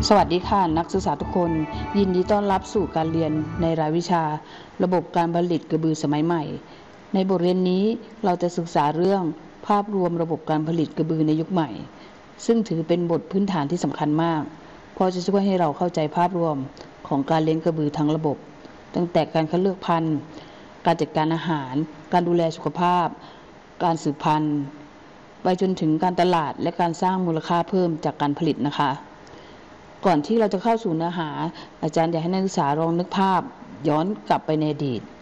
สวัสดีค่ะนักศึกษาทุกคนยินดีต้อนรับสู่การเรียนในรายวิชาระบบการผลิตกระบือสมัยใหม่ในบทเรียนนี้เราจะศึกษาเรื่องภาพรวมระบบการผลิตกระบือในยุคใหม่ซึ่งถือเป็นบทพื้นฐานที่สำคัญมากเพราะจะช่วยให้เราเข้าใจภาพรวมของการเลี้ยงกระบือทั้งระบบตั้งแต่การคัดเลือกพันธุ์การจัดการอาหารการดูแลสุขภาพการสืบพันธุ์ไปจนถึงการตลาดและการสร้างมูลค่าเพิ่มจากการผลิตนะคะก่อนที่เราจะเข้าสู่เนื้อหาอาจารย์อยากให้นักศึกษาลองนึกภาพย้อนกลับไปในอดีต